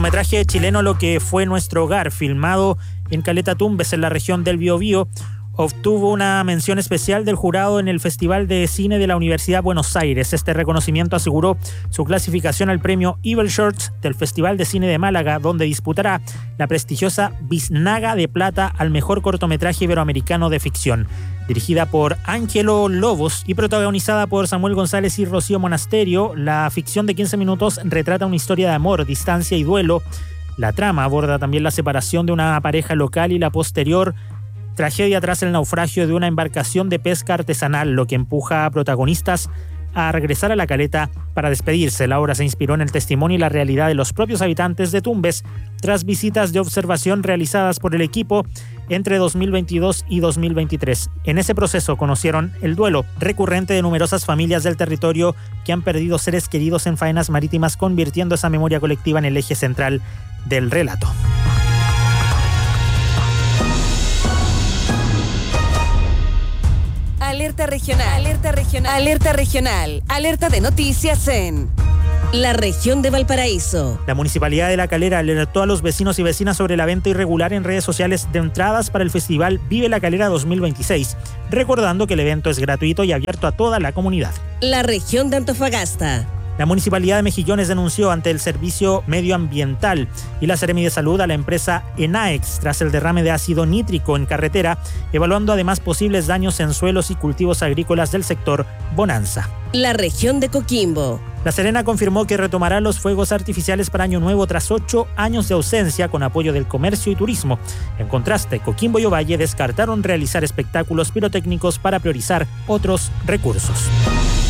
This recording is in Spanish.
Metraje chileno Lo que fue nuestro hogar, filmado en Caleta Tumbes, en la región del Biobío, obtuvo una mención especial del jurado en el Festival de Cine de la Universidad de Buenos Aires. Este reconocimiento aseguró su clasificación al premio Evil Shorts del Festival de Cine de Málaga, donde disputará la prestigiosa Biznaga de Plata al mejor cortometraje iberoamericano de ficción. Dirigida por Ángelo Lobos y protagonizada por Samuel González y Rocío Monasterio, la ficción de 15 minutos retrata una historia de amor, distancia y duelo. La trama aborda también la separación de una pareja local y la posterior tragedia tras el naufragio de una embarcación de pesca artesanal, lo que empuja a protagonistas a regresar a la caleta para despedirse. La obra se inspiró en el testimonio y la realidad de los propios habitantes de Tumbes tras visitas de observación realizadas por el equipo entre 2022 y 2023. En ese proceso conocieron el duelo recurrente de numerosas familias del territorio que han perdido seres queridos en faenas marítimas, convirtiendo esa memoria colectiva en el eje central del relato. Alerta regional, alerta regional, alerta regional, alerta de noticias en la región de Valparaíso. La Municipalidad de La Calera alertó a los vecinos y vecinas sobre la venta irregular en redes sociales de entradas para el Festival Vive La Calera 2026, recordando que el evento es gratuito y abierto a toda la comunidad. La región de Antofagasta. La Municipalidad de Mejillones denunció ante el Servicio Medioambiental y la Seremi de Salud a la empresa Enaex tras el derrame de ácido nítrico en carretera, evaluando además posibles daños en suelos y cultivos agrícolas del sector Bonanza. La región de Coquimbo. La Serena confirmó que retomará los fuegos artificiales para Año Nuevo tras 8 años de ausencia con apoyo del comercio y turismo. En contraste, Coquimbo y Ovalle descartaron realizar espectáculos pirotécnicos para priorizar otros recursos.